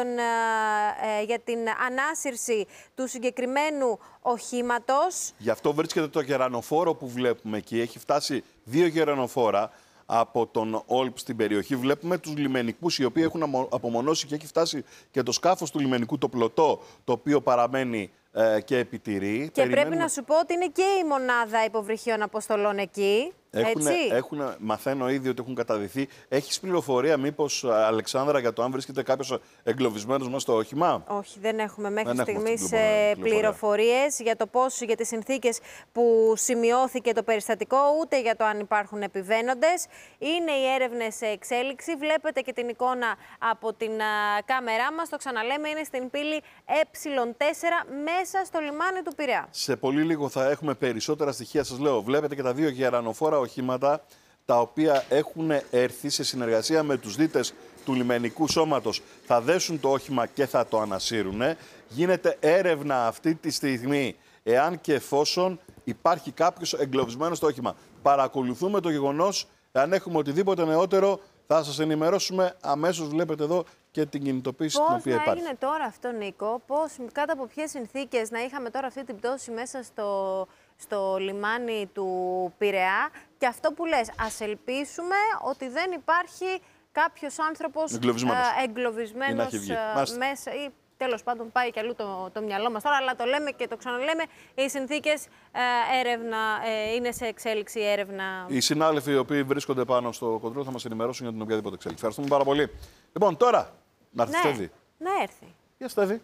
για την ανάσυρση του συγκεκριμένου οχήματος. Γι' αυτό βρίσκεται το γερανοφόρο που βλέπουμε εκεί. Έχει φτάσει 2 γερανοφόρα από τον Όλπ στην περιοχή. Βλέπουμε τους λιμενικούς οι οποίοι έχουν απομονώσει και έχει φτάσει και το σκάφος του λιμενικού, το πλωτό, το οποίο παραμένει και επιτηρεί. Και πρέπει να σου πω ότι είναι και η μονάδα υποβρυχίων αποστολών εκεί. Μαθαίνω ήδη ότι έχουν καταδυθεί. Έχεις πληροφορία, μήπως, Αλεξάνδρα, για το αν βρίσκεται κάποιος εγκλωβισμένος μέσα στο όχημα? Όχι, δεν έχουμε μέχρι στιγμής πληροφορίες για το πώς, για τις συνθήκες που σημειώθηκε το περιστατικό, ούτε για το αν υπάρχουν επιβαίνοντες. Είναι οι έρευνες σε εξέλιξη. Βλέπετε και την εικόνα από την κάμερά μας. Το ξαναλέμε, είναι στην πύλη Ε4, μέσα στο λιμάνι του Πειραιά. Σε πολύ λίγο θα έχουμε περισσότερα στοιχεία, σας λέω. Βλέπετε και τα 2 γερανοφόρα οχήματα, τα οποία έχουν έρθει σε συνεργασία με τους δίτες του λιμενικού σώματος. Θα δέσουν το όχημα και θα το ανασύρουν. Γίνεται έρευνα αυτή τη στιγμή, εάν και εφόσον υπάρχει κάποιος εγκλωβισμένος στο όχημα. Παρακολουθούμε το γεγονός. Αν έχουμε οτιδήποτε νεότερο, θα σας ενημερώσουμε αμέσως. Βλέπετε εδώ και την κινητοποίηση την οποία υπάρχει. Πώς να έγινε τώρα αυτό, Νίκο? Πώς, κάτω από ποιες συνθήκες να είχαμε τώρα αυτή την πτώση μέσα στο λιμάνι του Πειραιά? Και αυτό που λες, ας ελπίσουμε ότι δεν υπάρχει κάποιος άνθρωπος εγκλωβισμένος μέσα, ή τέλος πάντων πάει κι αλλού το μυαλό μας τώρα, αλλά το λέμε και το ξαναλέμε, οι συνθήκες έρευνα, είναι σε εξέλιξη έρευνα. Οι συνάδελφοι οι οποίοι βρίσκονται πάνω στο κοντρόλ θα μας ενημερώσουν για την οποιαδήποτε εξέλιξη. Ευχαριστούμε πάρα πολύ. Λοιπόν, τώρα να έρθει Στέβη. Να έρθει. Γεια Στέβη.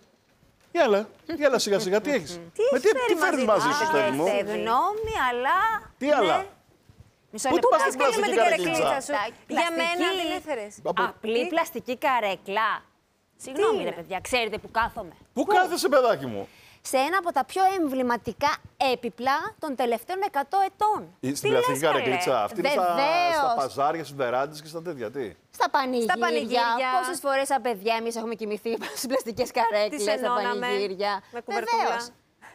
Γεια σιγά σιγά, τι έχεις? Τι φέρνεις μαζί σου, Στέβη μου? Συγγνώμη, αλλά... Τι άλλα? Πού το πας την πλαστική καρέκλα σου? Για μένα την έφερες. Απλή πλαστική καρέκλα. Συγγνώμη, ρε παιδιά, ξέρετε που κάθομαι? Πού κάθεσαι, παιδάκι μου? Σε ένα από τα πιο εμβληματικά έπιπλα των τελευταίων 100 ετών. Στην πλαστική καρέκλα. Αυτή είναι στα παζάρια, στις βεράντες και στα τέτοια. Τι? Στα πανηγύρια. Πόσες φορές σαν παιδιά εμείς έχουμε κοιμηθεί στις πλαστικές καρέκλες, στα πανηγύρια. Βεβαίως.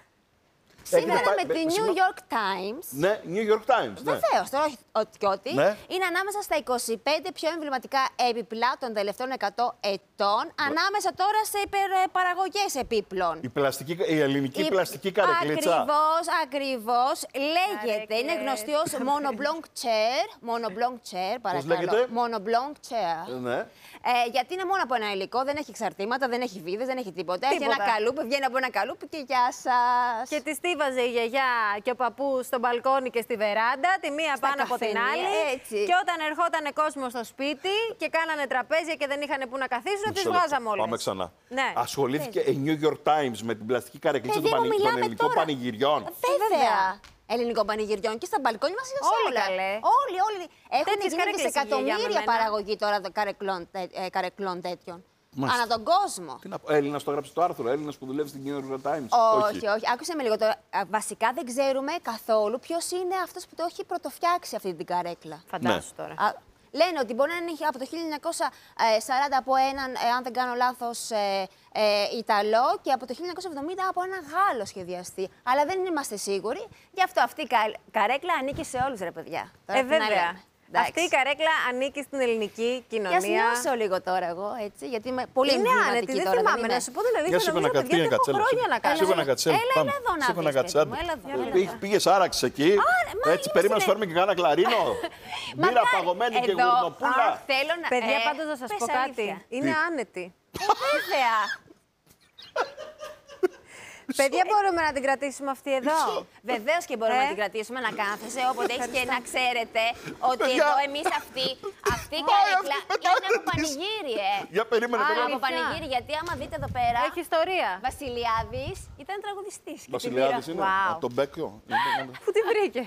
Σήμερα με τη New York Times. Ναι, New York Times. Βεβαίως, τώρα όχι ότι και ότι. Ναι. Είναι ανάμεσα στα 25 πιο εμβληματικά έπιπλα των τελευταίων 100 ετών, ανάμεσα τώρα σε υπερπαραγωγές επίπλων. Η ελληνική πλαστική καρεκλίτσα. Ακριβώς. Λέγεται, είναι γνωστή ως monoblanc chair. Monoblanc chair, παρακαλώ. Πώς λέγεται? Monoblanc chair. Ναι. Γιατί είναι μόνο από ένα υλικό, δεν έχει εξαρτήματα, δεν έχει βίδες, δεν έχει τίποτα. Έχει ένα καλούπι, βγαίνει από ένα καλούπι και γεια σας. Και τη στίβαζε η γιαγιά και ο παππούς στο μπαλκόνι και στη βεράντα, τη μία πάνω από την άλλη. Έτσι. Και όταν ερχόταν κόσμο στο σπίτι και κάνανε τραπέζια και δεν είχαν πού να καθίσουν, τις βγάζαμε όλες. Πάμε ξανά. Ναι. Ασχολήθηκε η New York Times με την πλαστική καρεκλίτσα των ελληνικών πανηγυριών. Βέβαια. Ελληνικών πανηγυριών και στα μπαλκόνια μας είναι όλα. Όλοι. Έχουν γίνει δισεκατομμύρια παραγωγή τώρα καρεκλών τέτοιων. Ανά τον κόσμο. Τι να πω, Έλληνας το έγραψε το άρθρο, Έλληνας που δουλεύει στην New York Times. Όχι. Άκουσε με λίγο τώρα. Βασικά δεν ξέρουμε καθόλου ποιος είναι αυτός που το έχει πρωτοφτιάξει αυτή την καρέκλα. Φαντάσου τώρα. Λένε ότι μπορεί να είναι από το 1940 από έναν, αν δεν κάνω λάθος, Ιταλό και από το 1970 από έναν Γάλλο σχεδιαστή. Αλλά δεν είμαστε σίγουροι. Γι' αυτό αυτή η καρέκλα ανήκει σε όλους, ρε παιδιά. Βέβαια. Αυτή η καρέκλα ανήκει στην ελληνική κοινωνία. Και ας νιώσω λίγο τώρα εγώ, έτσι, γιατί είμαι πολύ άνετη, δεν θυμάμαι να σου πω την αλήθεια. Για σήκω να κατσέλα. Σήκω να κατσέλα. Έλα εδώ να δεις. Πήγες άραξε εκεί. Έτσι περίμενα να σου φέρουμε και κάνα κλαρίνο. Μπύρα παγωμένη και γουρνοπούλα. Παιδιά, πάντως να σας πω κάτι. Είναι άνετη. Βέβαια. Παιδιά, μπορούμε να την κρατήσουμε αυτή εδώ. Βεβαίως και μπορούμε να την κρατήσουμε, να κάθεσαι όποτε έχεις και να ξέρετε ότι εδώ εμείς αυτή η καρέκλα είναι από πανηγύρι, Για περίμενε. Από πανηγύρι, γιατί άμα δείτε εδώ πέρα. Έχει ιστορία. Βασιλιάδης ήταν τραγουδιστής. Βασιλιάδης είναι. Από τον Μπέκιο. Πού την βρήκε.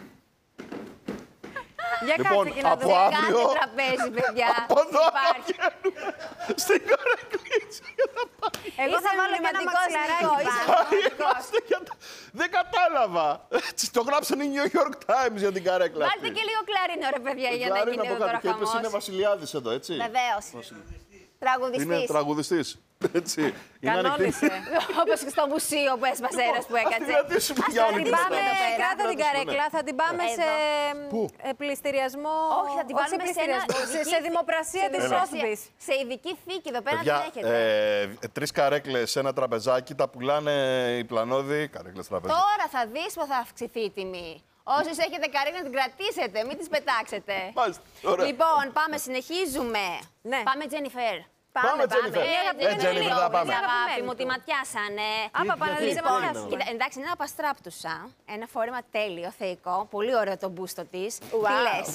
Για Λοιπόν, κάτσε και να από δούμε. αύριο. Κάθε τραπέζι, παιδιά. Από εδώ Υπάρχει. στην καρέκλιτσα για να πάει. Εγώ θα Είσαι βάλω και ένα εμβληματικός, μαξιλαράκι. Νικό, είσαι εμβληματικός. Δεν κατάλαβα. Έτσι, το γράψαν οι New York Times για την καρέκλα. Βάλτε και λίγο κλαρίνο, ρε παιδιά, για να γίνει εδώ τώρα Και είπες είναι χαμός. Βασιλιάδης εδώ, έτσι. Βεβαίως. Είναι Τραγουδιστής. τραγουδιστής. Έτσι. Είναι ανοιχτή. Κανόνισε. Όπως και στο μουσείο που έσπασε ένας που έκατσε. γιατί σου πει για όλη Την την πάμε, ιστορία. κράτα την καρέκλα, θα την πάμε σε Πού? πληστηριασμό. Όχι, θα την βάλουμε σε ένα. σε δημοπρασία της Σόσμπης. Σε ειδική θήκη εδώ πέρα Παιδιά, την έχετε. 3 καρέκλες σε ένα τραπεζάκι, τα πουλάνε οι πλανόδιοι. Καρέκλες τραπεζάκι. Τώρα θα δεις που θα αυξηθεί η τιμή. Όσες έχετε καρέκλα να την κρατήσετε, μην τις πετάξετε. Μάλιστα, ωραία. Λοιπόν, πάμε, συνεχίζουμε. Ναι. Πάμε, Τζένιφερ. Πάμε, Τζένιφερ. Τζένιφερ, θα πάμε. αγάπη μου, τη ματιάσανε. Λοιπόν, κοίτα, εντάξει, είναι ένα παστράπτουσα. Ένα φόρεμα τέλειο, θεϊκό. Πολύ ωραίο το μπούστο της. Τι λες?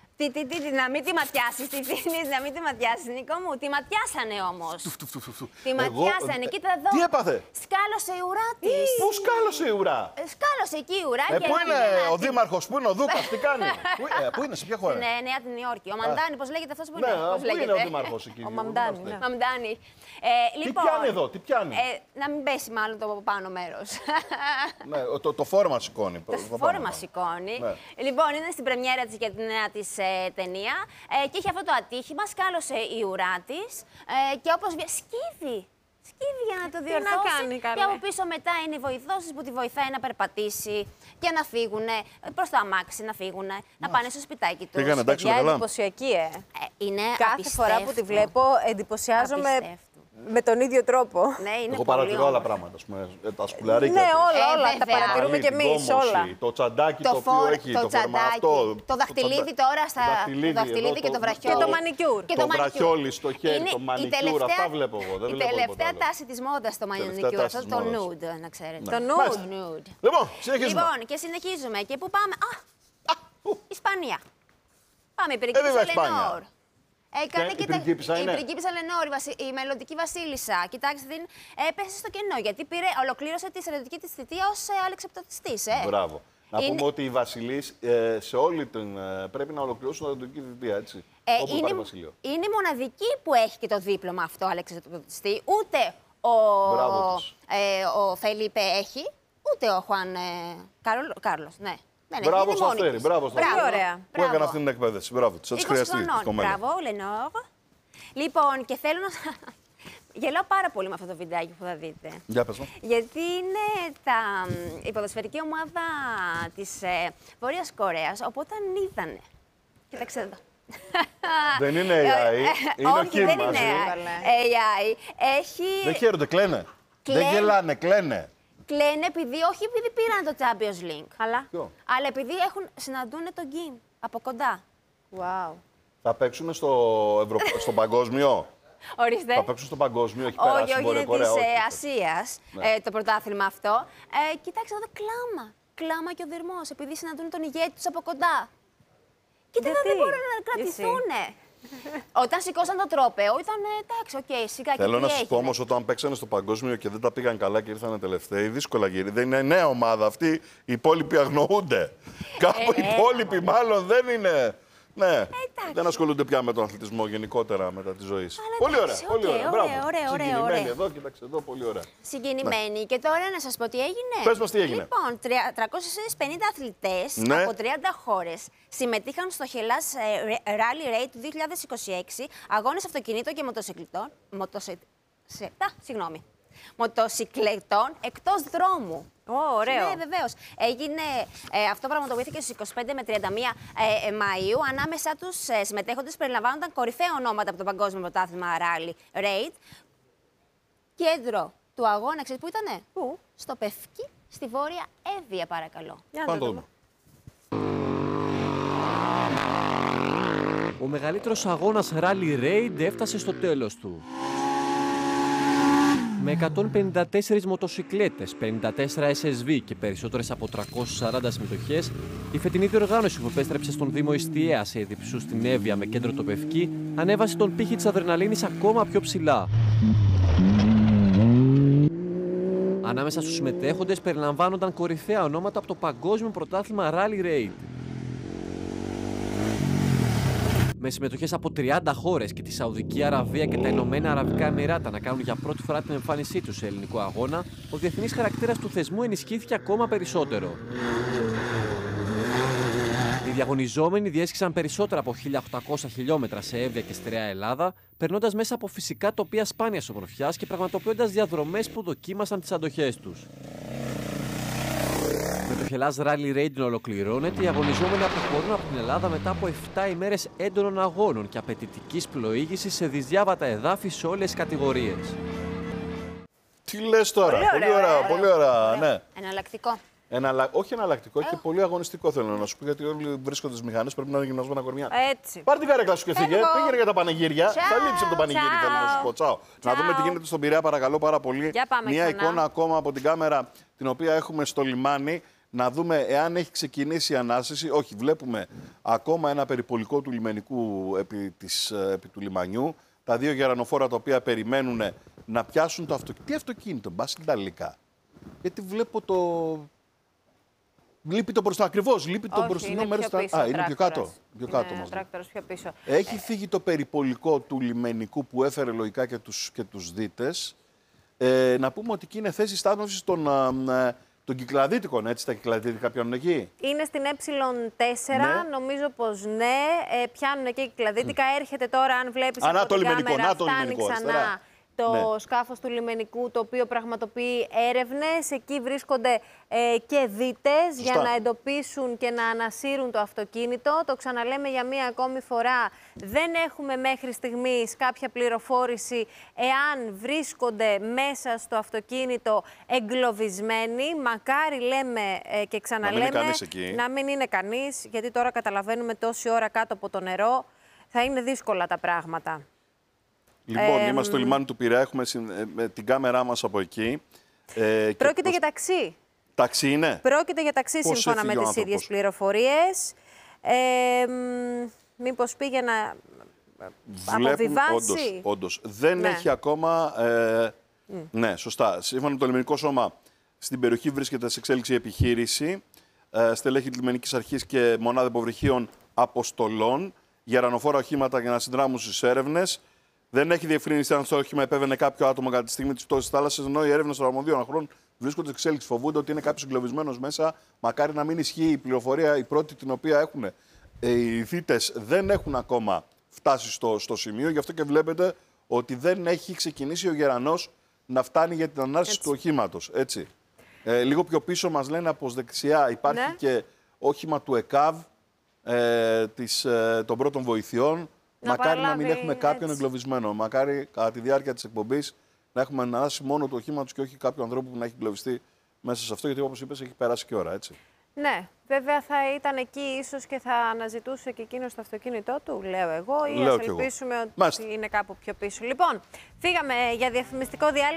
Να μην τη ματιάσεις, να μην τη ματιάσεις, Νίκο μου. Τη ματιάσανε όμως. Τη ματιάσανε, κοίτα εδώ. Τι έπαθε? Σκάλωσε η ουρά της. Πού σκάλωσε η ουρά? Σκάλωσε εκεί η ουρά. Πού είναι ο δήμαρχος, πού είναι ο Δούκας, τι κάνει? Πού είναι, σε ποια χώρα? Ναι, Νέα Νιόρκη. Ο Μαμντάνη, πώς λέγεται αυτός που είναι? Ναι, Πώς πού είναι ο λέγεται? δήμαρχος εκεί? Ο Μαμντάνη, ναι. Μαμντάνη. Τι πιάνει εδώ, τι πιάνει? Να μην πέσει μάλλον το πάνω μέρος. Ναι, το φόρμα σηκώνει. Το φόρμα σηκώνει. Ναι. Λοιπόν, είναι στην πρεμιέρα της για την νέα της ταινία και έχει αυτό το ατύχημα. Σκάλωσε η ουρά της και όπως σκύβει. Σκύβει για να το διορθώσει. να κάνει, καλέ. Και από πίσω μετά είναι η βοηθός της που τη βοηθάει να περπατήσει και να φύγουν προς το αμάξι, να φύγουν, να πάνε στο σπιτάκι τους. Πήγανε, εντάξει, Για καλά. εντυπωσιακή, Είναι Κάθε φορά που τη βλέπω εντυπωσιάζομαι Απιστεύτω. με τον ίδιο τρόπο. Ναι, είναι Εγώ πολύ παρατηρώ άλλα όμορφο. πράγματα, ας πούμε, τα σκουλαρίκια. Ναι, της. όλα, τα βέβαια. παρατηρούμε Άλλη, κι την εμείς κόμωση, όλα. Το τσαντάκι το οποίο έχει, το φόρμα αυτό. το δαχτυλίδι τώρα στα. δαχτυλίδι, Το δαχτυλίδι εδώ και το βραχιόλι. Και το μανικιούρ. Και Το μανικιούρ. βραχιόλι στο χέρι, Είναι το η μανικιούρ, τελευταία- αυτά βλέπω εγώ. Δεν Η βλέπω τελευταία τίποτα άλλο. τάση της μόδας το Τελευταία μανικιούρ, τάση αυτό της το μόδας. nude, να ξέρετε. Το Μάλιστα. nude. Λοιπόν, συνεχίζουμε. Λοιπόν, και συνεχίζουμε. Και πού πάμε? πού? Ισπανία. Πάμε, η βέβαια, πριγκίπισσα Ισπανία. Λενόρ. Έκανε η πριγκίπισσα είναι? Η πριγκίπισσα Λενόρ, η μελλοντική βασίλισσα. Κοιτάξτε, την έπεσε στο κενό γιατί ολοκλήρωσε τη στρατιωτική της θητεία ως αλεξεπτοτιστής. Μπράβο. Να Είναι- πούμε ότι οι βασιλείς σε όλη την. Πρέπει να ολοκληρώσουν την στρατιωτική θητεία, έτσι. Όπου πάρει βασίλειο. Είναι η μοναδική που έχει και το δίπλωμα αυτό αλεξεπτοτιστή. Ούτε Μπράβο της. ο Φελίπε έχει, ούτε ο Χουάν Κάρλος. Ναι. Δεν έχει, Μπράβο είναι στο μόνη Αστέρι, της. μπράβο στο Πολύ Αστέρι. ωραία. Που Μπράβο. έκανε αυτή την εκπαίδευση. Μπράβο, θα τη 20 χρειαστεί χρονών. στο μέλλον. Μπράβο, Λενόρ. Λοιπόν, και θέλω να. Γελάω πάρα πολύ με αυτό το βιντεάκι που θα δείτε. Για πες μου. Γιατί είναι η ποδοσφαιρική ομάδα της Βόρειας Κορέας, οπότε είδανε. Κοιτάξτε εδώ. Δεν είναι AI, είναι ο Όχι, Κιμ δεν μαζί. είναι AI. Έχει... Δεν χαίρονται, κλαίνε. Κλαίνε. Δεν γελάνε, κλαίνε. Κλαίνε όχι επειδή πήραν το Champions League, Αλλά. αλλά επειδή συναντούν τον Κιμ από κοντά. Wow. Θα παίξουν στο παγκόσμιο. Ορίστε. Θα παίξουν στο παγκόσμιο, έχει περάσει Όχι, στην Βόρεια είναι Κορέα. της όχι. Ασίας Ναι. το πρωτάθλημα αυτό. Κοιτάξτε εδώ κλάμα. Κλάμα και ο δερμός, επειδή συναντούν τον ηγέτη τους από κοντά. Κοίτα, Γιατί? δεν μπορούν να κρατηθούνε. Όταν σηκώσαν το τρόπαιο, ήταν εντάξει, οκ, σιγά και Θέλω τι να σα έγινε. πω όμω, όταν παίξανε στο παγκόσμιο και δεν τα πήγαν καλά και ήρθαν τελευταίοι, δύσκολα γύρι. Δεν είναι νέα ομάδα αυτή. Οι υπόλοιποι αγνοούνται. Κάπου οι υπόλοιποι μάλλον δεν είναι. Ναι. δεν ασχολούνται πια με τον αθλητισμό γενικότερα μετά τη ζωή. Πολύ ωραία. Πολύ ωραία. Συγκινημένοι εδώ, κοίταξε εδώ, πολύ ωραία. Συγκινημένοι. Και τώρα να σας πω τι έγινε. Πες μας τι έγινε. Λοιπόν, 350 αθλητές από 30 χώρες συμμετείχαν στο Hellas Rally Raid του 2026, αγώνες αυτοκινήτων και μοτοσυκλετών εκτός δρόμου. Ωραίο. Ναι, βεβαίως. Αυτό πραγματοποιήθηκε στις 25 με 31 Μαΐου. Ανάμεσά τους συμμετέχοντες περιλαμβάνονταν κορυφαία ονόματα από το Παγκόσμιο Πρωτάθλημα Rally Raid. Κέντρο του αγώνα, ξέρεις πού ήτανε? Πού? Στο Πευκή, στη Βόρεια Εύβοια, παρακαλώ. Για να το δούμε. Ο μεγαλύτερος αγώνας Rally Raid έφτασε στο τέλος του. Με 154 μοτοσυκλέτες, 54 SSV και περισσότερες από 340 συμμετοχές, η φετινή διοργάνωση που επέστρεψε στον Δήμο Ιστιαία σε Εδιψού στην Εύβοια με κέντρο το Πευκή, ανέβασε τον πύχη της αδρεναλίνης ακόμα πιο ψηλά. Ανάμεσα στους συμμετέχοντες περιλαμβάνονταν κορυφαία ονόματα από το Παγκόσμιο Πρωτάθλημα Rally Raid. Με συμμετοχές από 30 χώρες και τη Σαουδική Αραβία και τα Ηνωμένα Αραβικά Εμιράτα να κάνουν για πρώτη φορά την εμφάνισή τους σε ελληνικό αγώνα, ο διεθνής χαρακτήρας του θεσμού ενισχύθηκε ακόμα περισσότερο. Οι διαγωνιζόμενοι διέσχισαν περισσότερα από 1.800 χιλιόμετρα σε Εύβοια και στερεά Ελλάδα, περνώντας μέσα από φυσικά τοπία σπάνιας ομορφιάς και πραγματοποιώντας διαδρομές που δοκίμασαν τις αντοχές τους. Με το Hellas Rally Raid να ολοκληρώνεται, οι αγωνιζόμενοι αποχωρούν από την Ελλάδα μετά από 7 ημέρες έντονων αγώνων και απαιτητικής πλοήγησης σε δυσδιάβατα εδάφη σε όλες τις κατηγορίες. Τι λες τώρα, πολύ ωραία, ναι. Εναλλακτικό. Όχι εναλλακτικό, και πολύ αγωνιστικό θέλω να σου πω, γιατί όλοι βρίσκονται στις μηχανές, πρέπει να είναι γυμνασμένα κορμιά. Έτσι. Πάρε την καρέκλα σου και φύγε, πήγαινε για τα πανηγύρια. Θα λείψει από το πανηγύρι, θέλω να σου πω. Τσάω. Να δούμε τι γίνεται στον Πειραιά, παρακαλώ πάρα πολύ. Μια εικόνα ακόμα από την κάμερα την οποία έχουμε στο λιμάνι. Να δούμε εάν έχει ξεκινήσει η ανάσταση. Όχι, βλέπουμε ακόμα ένα περιπολικό του λιμενικού επί του λιμανιού. Τα δύο γερανοφόρα τα οποία περιμένουν να πιάσουν το αυτοκίνητο. Τι αυτοκίνητο, μπας και τα υλικά. Γιατί βλέπω το... Λείπει το μπροστά, ακριβώς. Λείπει το μπροστινό μέρος. Είναι πιο κάτω. Πιο κάτω μας. Τράκτορας πιο πίσω. Έχει φύγει το περιπολικό του λιμενικού που έφερε λογικά και τους δίτες. Να πούμε ότι εκεί είναι θέση στάθμευσης των κυκλαδίτικων, έτσι, τα κυκλαδίτικα πιάνουν εκεί. Είναι στην Ε4, ναι. Νομίζω πως ναι, πιάνουν εκεί κυκλαδίτικα. Έρχεται τώρα, αν βλέπεις από την κάμερα, φτάνει ξανά το σκάφος του λιμενικού, το οποίο πραγματοποιεί έρευνες. Εκεί βρίσκονται και δίτες για να εντοπίσουν και να ανασύρουν το αυτοκίνητο. Το ξαναλέμε για μία ακόμη φορά, δεν έχουμε μέχρι στιγμής κάποια πληροφόρηση εάν βρίσκονται μέσα στο αυτοκίνητο εγκλωβισμένοι. Μακάρι, λέμε και ξαναλέμε, να μην είναι κανείς, γιατί τώρα καταλαβαίνουμε τόση ώρα κάτω από το νερό θα είναι δύσκολα τα πράγματα. Λοιπόν, είμαστε στο λιμάνι του Πειραιά, έχουμε την κάμερά μας από εκεί. Πρόκειται για ταξί. Ταξί είναι. Πρόκειται για ταξί σύμφωνα με τις ίδιες πληροφορίες. Μήπως πήγε να αποβιβάσει. Όντως. Δεν έχει ακόμα... Ναι, σωστά. Σύμφωνα με το λιμενικό σώμα, στην περιοχή βρίσκεται σε εξέλιξη επιχείρηση. Στελέχη της λιμενικής αρχής και μονάδα υποβρυχίων αποστολών. Γερανοφόρα οχήματα για να συνδράμουν στις έρευνες. Δεν έχει διευκρινιστεί αν στο όχημα επέβαινε κάποιο άτομο κατά τη στιγμή τη πτώσης θάλασσας, ενώ οι έρευνες των αρμοδίων αχρών βρίσκονται σε εξέλιξη. Φοβούνται ότι είναι κάποιος εγκλωβισμένος μέσα. Μακάρι να μην ισχύει η πληροφορία, η πρώτη την οποία έχουν. Οι θύτες δεν έχουν ακόμα φτάσει στο σημείο, γι' αυτό και βλέπετε ότι δεν έχει ξεκινήσει ο γερανός να φτάνει για την ανάρτηση του οχήματος. Έτσι. Λίγο πιο πίσω μας λένε από δεξιά υπάρχει και όχημα του ΕΚΑΒ των πρώτων βοηθειών. Μακάρι να μην έχουμε κάποιον εγκλωβισμένο. Μακάρι κατά τη διάρκεια της εκπομπής να έχουμε ανάσει μόνο το όχημα τους και όχι κάποιον ανθρώπου που να έχει εγκλωβιστεί μέσα σε αυτό, γιατί όπως είπες έχει περάσει και ώρα, έτσι. Ναι, βέβαια θα ήταν εκεί ίσως και θα αναζητούσε και εκείνος το αυτοκίνητό του, λέω εγώ, ή ας ελπίσουμε ότι είναι κάπου πιο πίσω. Λοιπόν, φύγαμε για διαφημιστικό διάλειμμα.